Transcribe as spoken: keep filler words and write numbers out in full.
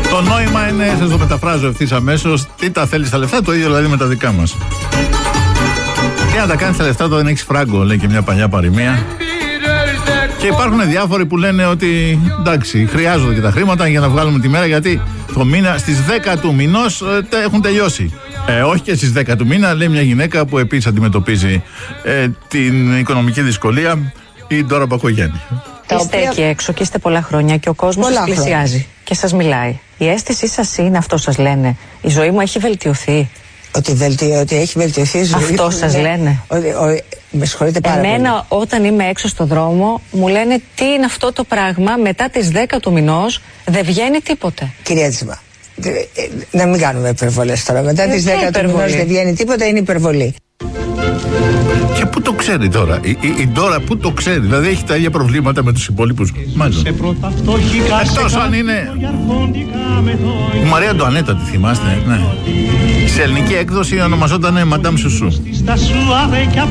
Το νόημα είναι, σας το μεταφράζω ευθύς αμέσως, τι τα θέλεις τα λεφτά, το ίδιο δηλαδή με τα δικά μας. Τι να τα κάνεις τα λεφτά όταν δεν έχεις φράγκο, λέει και μια παλιά παροιμία. Και υπάρχουν διάφοροι που λένε ότι εντάξει, χρειάζονται και τα χρήματα για να βγάλουμε τη μέρα, γιατί το μήνα στις δέκα του μηνός ε, έχουν τελειώσει. Ε, όχι και στις δέκα του μήνα, λέει μια γυναίκα που επίσης αντιμετωπίζει ε, την οικονομική δυσκολία, η Ντόρα Μπακογιάννη. Είστε οποία... εκεί έξω και είστε πολλά χρόνια και ο κόσμος σας πλησιάζει χρόνια. Και σας μιλάει. Η αίσθησή σας είναι, αυτό σας λένε, η ζωή μου έχει βελτιωθεί? Ότι, βελτι... ότι έχει βελτιωθεί η ζωή. Αυτό σας ναι. λένε? Ότι, ο... Με συγχωρείτε πάρα Εμένα πολύ. Όταν είμαι έξω στο δρόμο μου λένε τι είναι αυτό το πράγμα, μετά τις δέκα του μηνός δεν βγαίνει τίποτε. Κυρία Τζιμά, να μην κάνουμε υπερβολές τώρα. Μετά τις δέκα του μηνός δεν βγαίνει τίποτα, είναι υπερβολή. Και πού το ξέρει τώρα, η, η, η Ντόρα πού το ξέρει, δηλαδή έχει τα ίδια προβλήματα με τους υπόλοιπους, μάλλον. Εκτός αν είναι η Μαρία Αντουανέτα, τη θυμάστε, ναι. Σε ελληνική έκδοση ονομαζόταν Μαντάμ Σουσού.